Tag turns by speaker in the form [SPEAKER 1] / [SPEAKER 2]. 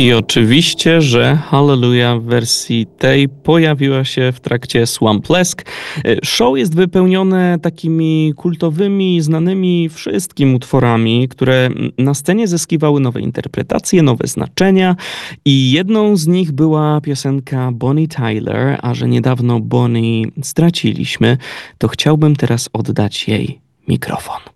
[SPEAKER 1] I oczywiście, że Hallelujah w wersji tej pojawiła się w trakcie Swamp Lesk. Show jest wypełnione takimi kultowymi, znanymi wszystkim utworami, które na scenie zyskiwały nowe interpretacje, nowe znaczenia i jedną z nich była piosenka Bonnie Tyler, a że niedawno Bonnie straciliśmy, to chciałbym teraz oddać jej mikrofon.